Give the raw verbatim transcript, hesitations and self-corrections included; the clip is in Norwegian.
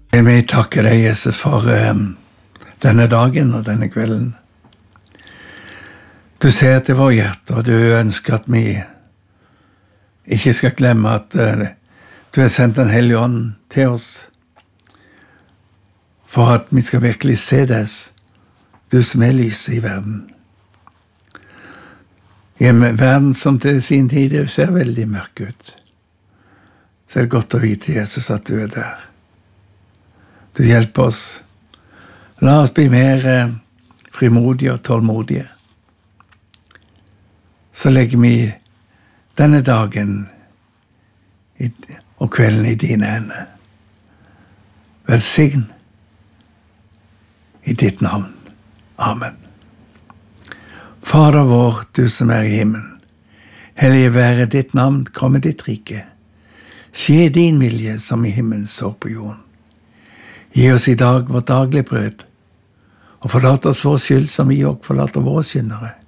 Jeg vil takke deg, Jesus, for um, denne dagen og denne kvelden. Du ser til vår hjerte, og du ønsker at vi ikke skal glemme at uh, du har sendt Den hellige ånd til oss, for at vi skal virkelig se dess, du som er lyset i verden. I en verden som til sin tid ser veldig mørk ut, så er det godt å vite, Jesus, at du er der. Du hjelper oss. La oss bli mer eh, frimodige og tålmodige. Så legger vi denne dagen i, og kvelden i dine hender. Velsign i ditt navn. Amen. Fader vår, du som er i himmelen, hellige være ditt navn, komme ditt rike. Skje din vilje som i himmelen så på jorden. Gi oss i dag vårt daglige brød, og forlat oss vår skyld som vi også forlater våre syndere.